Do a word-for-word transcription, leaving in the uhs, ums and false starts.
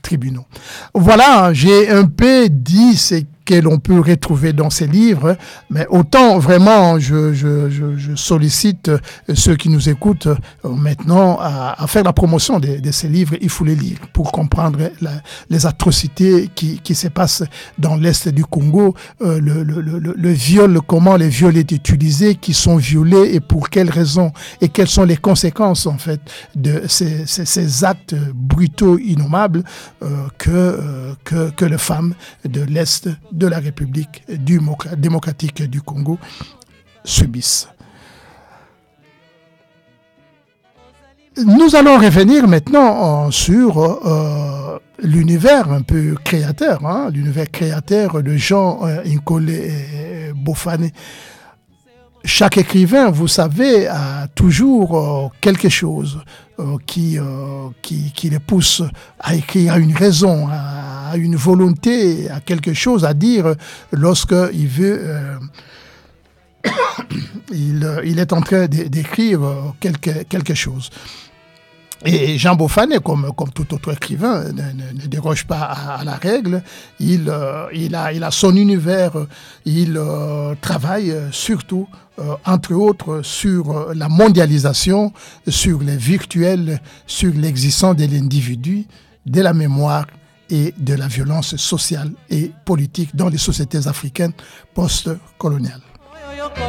tribunaux. Voilà, j'ai un peu dit ce que l'on peut retrouver dans ces livres, mais autant vraiment je, je, je, je sollicite ceux qui nous écoutent maintenant à, à faire la promotion de, de ces livres. Il faut les lire pour comprendre la, les atrocités qui, qui se passent dans l'Est du Congo, euh, le, le, le, le viol, comment les viols est utilisés, qui sont violés et pour quelles raisons, et quelles sont les conséquences en fait de ces, ces, ces actes brutaux, innommables euh, que, euh, que, que les femmes de l'Est de la République démocratique du Congo subissent. Nous allons revenir maintenant sur euh, l'univers un peu créateur, hein, l'univers créateur de Jean euh, Nkole Bofane. Chaque écrivain, vous savez, a toujours euh, quelque chose euh, qui, euh, qui, qui le pousse à écrire, à une raison, à, à une volonté, à quelque chose à dire lorsqu'il veut... Euh, il, il est en train d'écrire quelque, quelque chose. Et Jean Bofane, comme, comme tout autre écrivain, ne, ne, ne déroge pas à, à la règle. Il, euh, il, a, il a son univers, il euh, travaille surtout, euh, entre autres, sur la mondialisation, sur les virtuels, sur l'existence de l'individu, de la mémoire et de la violence sociale et politique dans les sociétés africaines post-coloniales.